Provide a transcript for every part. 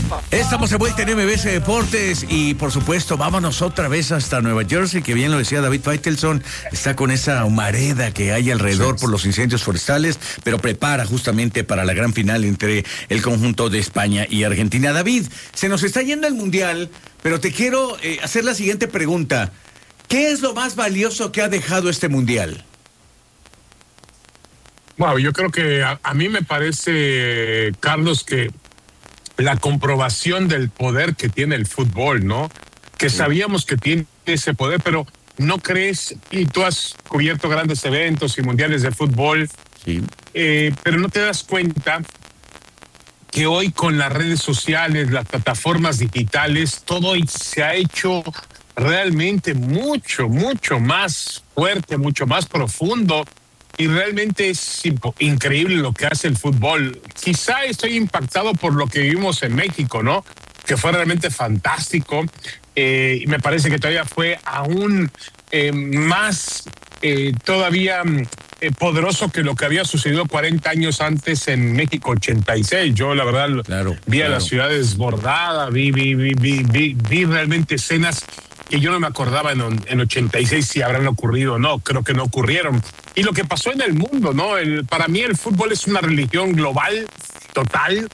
Estamos de vuelta en MBS Deportes y por supuesto vámonos otra vez hasta Nueva Jersey, que bien lo decía David Faitelson, está con esa humareda que hay alrededor por los incendios forestales, pero prepara justamente para la gran final entre el conjunto de España y Argentina. David, se nos está yendo el Mundial, pero te quiero hacer la siguiente pregunta. ¿Qué es lo más valioso que ha dejado este Mundial? Wow, yo creo que a mí me parece, Carlos, que la comprobación del poder que tiene el fútbol, ¿no? Que sabíamos que tiene ese poder, pero no crees, y tú has cubierto grandes eventos y mundiales de fútbol, pero no te das cuenta que hoy con las redes sociales, las plataformas digitales, todo se ha hecho realmente mucho más fuerte, mucho más profundo. Y realmente es increíble lo que hace el fútbol. Quizá estoy impactado por lo que vivimos en México, ¿no? Que fue realmente fantástico. Y me parece que todavía fue aún más todavía poderoso que lo que había sucedido 40 años antes en México 86. Yo, la verdad, vi a la ciudad desbordada, vi realmente escenas que yo no me acordaba en 86 si habrán ocurrido o no. Creo que no ocurrieron. Y lo que pasó en el mundo, ¿no? Para mí el fútbol es una religión global, total,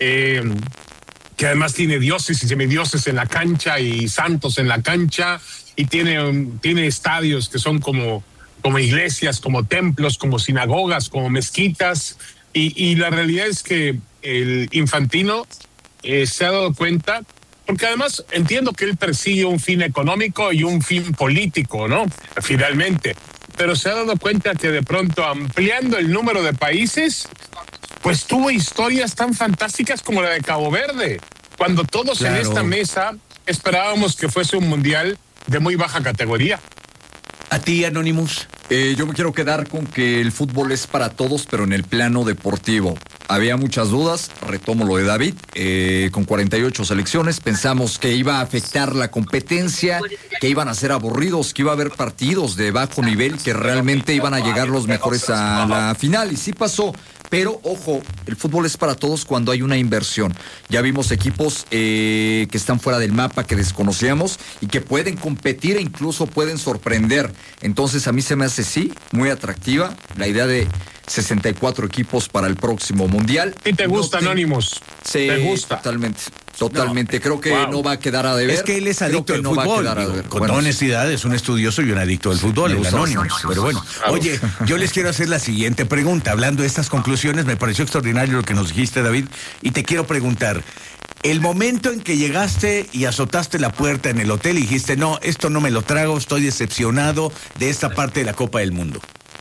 que además tiene dioses y semidioses en la cancha y santos en la cancha, y tiene estadios que son como iglesias, como templos, como sinagogas, como mezquitas, y la realidad es que el Infantino se ha dado cuenta, porque además entiendo que él persigue un fin económico y un fin político, ¿no? Finalmente. Pero se ha dado cuenta que de pronto ampliando el número de países, pues tuvo historias tan fantásticas como la de Cabo Verde, cuando todos en esta mesa esperábamos que fuese un mundial de muy baja categoría. ¿A ti, Anonymous? Yo me quiero quedar con que el fútbol es para todos, pero en el plano deportivo. Había muchas dudas, retomo lo de David, con 48 selecciones, pensamos que iba a afectar la competencia, que iban a ser aburridos, que iba a haber partidos de bajo nivel, que realmente iban a llegar los mejores a la final, y sí pasó. Pero, ojo, el fútbol es para todos cuando hay una inversión. Ya vimos equipos que están fuera del mapa, que desconocíamos y que pueden competir e incluso pueden sorprender. Entonces, a mí se me hace, sí, muy atractiva la idea de 64 equipos para el próximo Mundial. ¿Y te gusta, Anónimos? Sí, ¿te gusta? Totalmente. Creo que no va a quedar a deber. Es que él es adicto al fútbol. Con toda honestidad, es un estudioso y un adicto al fútbol, el Anónimos. Pero bueno, oye, yo les quiero hacer la siguiente pregunta. Hablando de estas conclusiones, me pareció extraordinario lo que nos dijiste, David, y te quiero preguntar. El momento en que llegaste y azotaste la puerta en el hotel y dijiste, no, esto no me lo trago, estoy decepcionado de esta parte de la Copa del Mundo.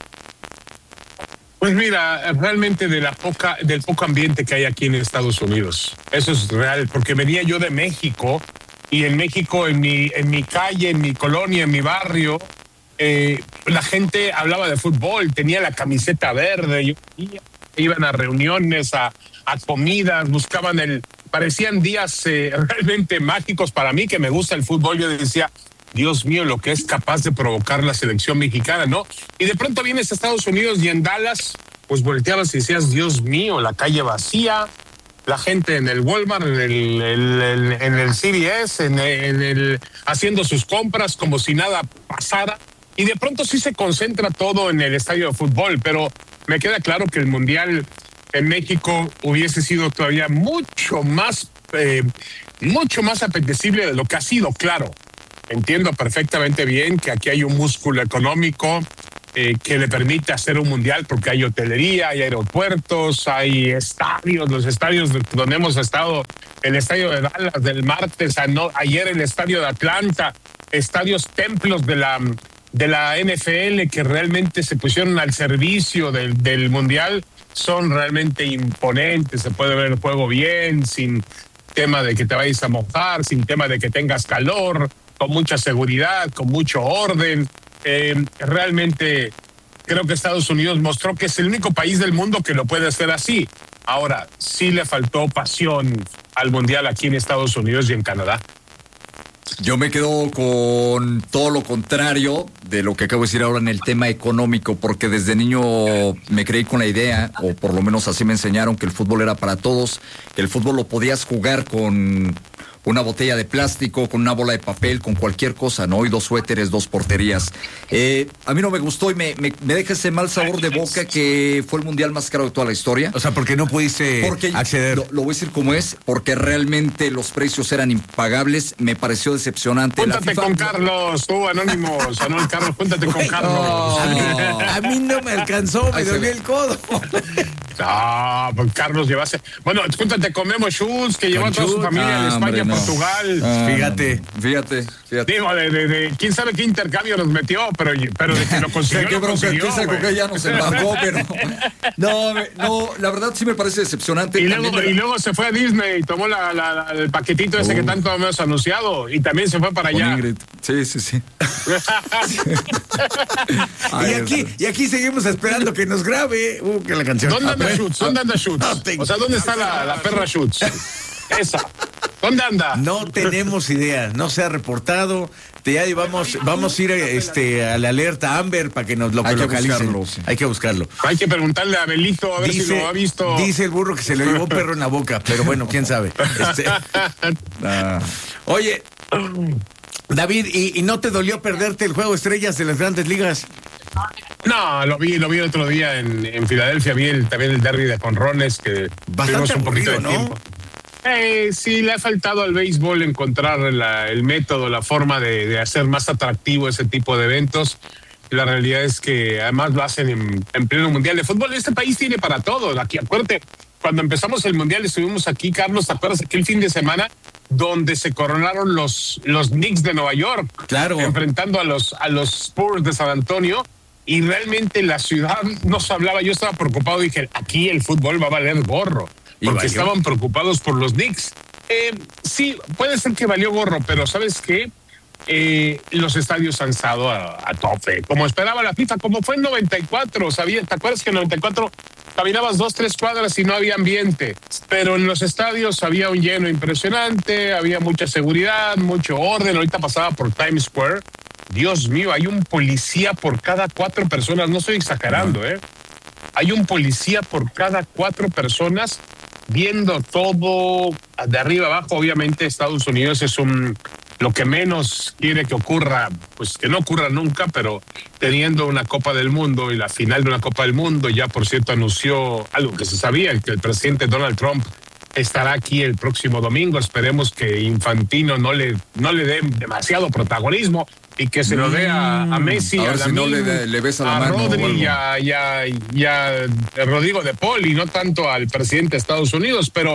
Pues mira, realmente del poco ambiente que hay aquí en Estados Unidos. Eso es real, porque venía yo de México, y en México, en mi calle, en mi colonia, en mi barrio, la gente hablaba de fútbol, tenía la camiseta verde, iban a reuniones, a comidas, parecían días realmente mágicos para mí, que me gusta el fútbol. Yo decía, Dios mío, lo que es capaz de provocar la selección mexicana, ¿no? Y de pronto vienes a Estados Unidos y en Dallas, pues volteabas y decías, Dios mío, la calle vacía, la gente en el Walmart, en el CVS, haciendo sus compras como si nada pasara. Y de pronto sí se concentra todo en el estadio de fútbol, pero me queda claro que el Mundial en México hubiese sido todavía mucho más apetecible de lo que ha sido, claro. Entiendo perfectamente bien que aquí hay un músculo económico que le permite hacer un mundial, porque hay hotelería, hay aeropuertos, hay estadios, los estadios donde hemos estado, el estadio de Dallas del martes, ayer el estadio de Atlanta, estadios templos de la NFL que realmente se pusieron al servicio del mundial, son realmente imponentes, se puede ver el juego bien, sin tema de que te vayas a mojar, sin tema de que tengas calor, con mucha seguridad, con mucho orden. Realmente creo que Estados Unidos mostró que es el único país del mundo que lo puede hacer así. Ahora, sí le faltó pasión al Mundial aquí en Estados Unidos y en Canadá. Yo me quedo con todo lo contrario de lo que acabo de decir ahora en el tema económico, porque desde niño me creí con la idea, o por lo menos así me enseñaron, que el fútbol era para todos, que el fútbol lo podías jugar con una botella de plástico, con una bola de papel, con cualquier cosa, ¿no? Y 2 suéteres, 2 porterías. A mí no me gustó y me deja ese mal sabor de boca que fue el mundial más caro de toda la historia. O sea, porque no pudiste acceder. Lo voy a decir como es, porque realmente los precios eran impagables, me pareció decepcionante. Júntate con Carlos, tú, Anónimos, Carlos, júntate con Carlos. A mí no me alcanzó, me dolió el codo. No, pues Carlos llevase. Bueno, júntate con Memo Schultz, que llevó a toda su familia de España, Portugal. Fíjate. Digo, de quién sabe qué intercambio nos metió, pero de que lo consiguió. Qué bronca, quién sabe con qué ya nos embarcó, pero. No, la verdad sí me parece decepcionante. Y luego se fue a Disney y tomó el paquetito ese que tanto hemos anunciado, y también se fue para allá. Ingrid. Sí. Y aquí seguimos esperando que nos grabe que la canción. ¿Dónde anda Schutz? O sea, ¿dónde está la perra Schutz? Esa. ¿Dónde anda? No tenemos idea, no se ha reportado. Ya vamos a ir a la alerta Amber para que nos lo localicen. Hay que buscarlo. Hay que preguntarle a Belito a ver si lo ha visto. Dice el burro que se le llevó perro en la boca, pero bueno, quién sabe. Oye, David, ¿y no te dolió perderte el juego estrellas de las Grandes Ligas? No, lo vi el otro día en Filadelfia, también el derby de jonrones, que bastante un poquito aburrido, de ¿no? tiempo. Sí, le ha faltado al béisbol encontrar el método, la forma de hacer más atractivo ese tipo de eventos. La realidad es que además lo hacen en pleno mundial de fútbol. Este país tiene para todo. Aquí, acuérdate, cuando empezamos el mundial estuvimos aquí, Carlos, ¿te acuerdas? Aquel fin de semana donde se coronaron los Knicks de Nueva York, claro, enfrentando a los Spurs de San Antonio, y realmente la ciudad nos hablaba. Yo estaba preocupado, dije, aquí el fútbol va a valer gorro, porque estaban preocupados por los Knicks. Sí, puede ser que valió gorro, pero ¿sabes qué? Los estadios han estado a tope, como esperaba la FIFA, como fue en 94, ¿te acuerdas que en 94 caminabas 2-3 cuadras y no había ambiente? Pero en los estadios había un lleno impresionante, había mucha seguridad, mucho orden. Ahorita pasaba por Times Square, Dios mío, hay un policía por cada 4 personas, no estoy exagerando, hay un policía por cada 4 personas viendo todo de arriba abajo. Obviamente Estados Unidos es lo que menos quiere que ocurra, pues que no ocurra nunca, pero teniendo una Copa del Mundo y la final de una Copa del Mundo, ya por cierto anunció algo que se sabía, que el presidente Donald Trump estará aquí el próximo domingo. Esperemos que Infantino no le dé demasiado protagonismo y que se lo dé a Messi, a ver si no le besa la mano, Rodri y a Rodrigo de Paul, y no tanto al presidente de Estados Unidos, pero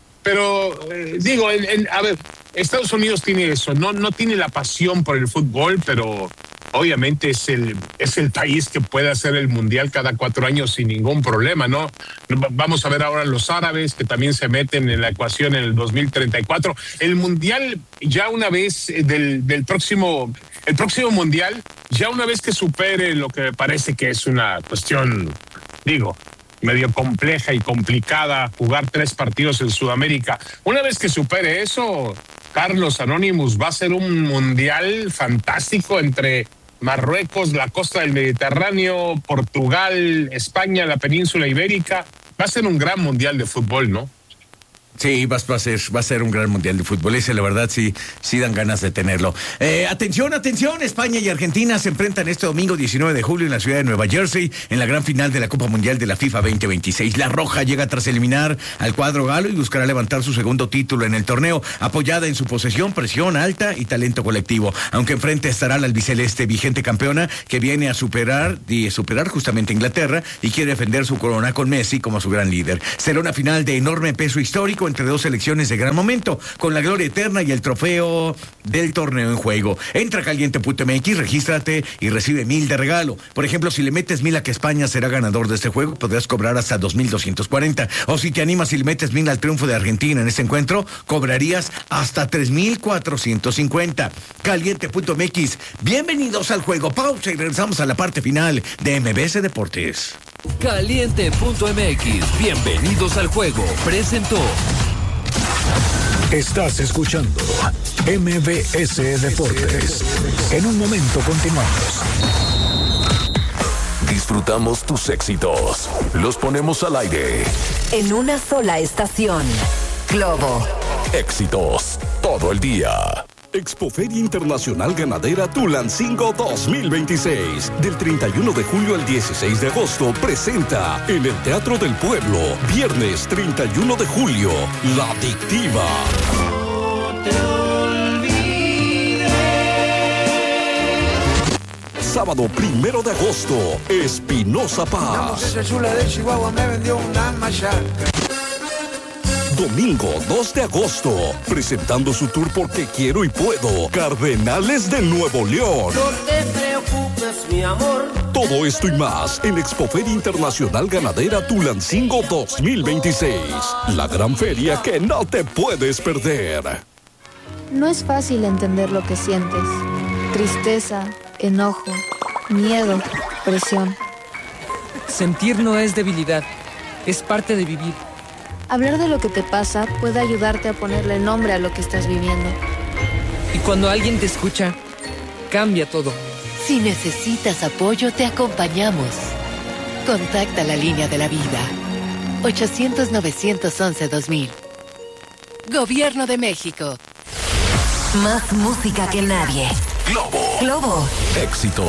digo, a ver, Estados Unidos tiene eso, no tiene la pasión por el fútbol, pero obviamente es el país que puede hacer el mundial cada 4 años sin ningún problema, ¿no? Vamos a ver ahora los árabes, que también se meten en la ecuación en el 2034. El mundial, ya una vez el próximo mundial, ya una vez que supere lo que me parece que es una cuestión, digo, medio compleja y complicada, jugar 3 partidos en Sudamérica. Una vez que supere eso, Carlos, Anonymous, va a ser un mundial fantástico entre Marruecos, la costa del Mediterráneo, Portugal, España, la península ibérica. Va a ser un gran mundial de fútbol, ¿no? Sí, va a ser un gran mundial de fútbol. Ese, la verdad, sí dan ganas de tenerlo. Atención, España y Argentina se enfrentan este domingo 19 de julio en la ciudad de Nueva Jersey en la gran final de la Copa Mundial de la FIFA 2026. La Roja llega tras eliminar al cuadro galo y buscará levantar su segundo título en el torneo, apoyada en su posesión, presión alta y talento colectivo. Aunque enfrente estará la albiceleste, vigente campeona, que viene a superar justamente a Inglaterra y quiere defender su corona con Messi como su gran líder. Será una final de enorme peso histórico entre 2 selecciones de gran momento, con la gloria eterna y el trofeo del torneo en juego. Entra a caliente.mx, regístrate y recibe 1,000 de regalo. Por ejemplo, si le metes 1,000 a que España será ganador de este juego, podrás cobrar hasta 2,240. O si te animas y le metes 1,000 al triunfo de Argentina en este encuentro, cobrarías hasta 3,450. Caliente.mx. Bienvenidos al juego. Pausa y regresamos a la parte final de MBS Deportes. Caliente.mx. Bienvenidos al juego. Presentó. Estás escuchando MBS Deportes. En un momento continuamos. Disfrutamos tus éxitos. Los ponemos al aire. En una sola estación. Globo. Éxitos todo el día. Expoferia Internacional Ganadera Tulancingo 2026. Del 31 de julio al 16 de agosto presenta en el Teatro del Pueblo. Viernes 31 de julio, La Adictiva. Sábado 1 de agosto, Espinosa Paz. Domingo 2 de agosto, presentando su tour Porque Quiero y Puedo, Cardenales de Nuevo León. No te preocupes, mi amor. Todo esto y más en Expoferia Internacional Ganadera Tulancingo 2026. La gran feria que no te puedes perder. No es fácil entender lo que sientes. Tristeza, enojo, miedo, presión. Sentir no es debilidad, es parte de vivir. Hablar de lo que te pasa puede ayudarte a ponerle nombre a lo que estás viviendo. Y cuando alguien te escucha, cambia todo. Si necesitas apoyo, te acompañamos. Contacta la línea de la vida. 800-911-2000. Gobierno de México. Más música que nadie. Globo. Globo. Éxito.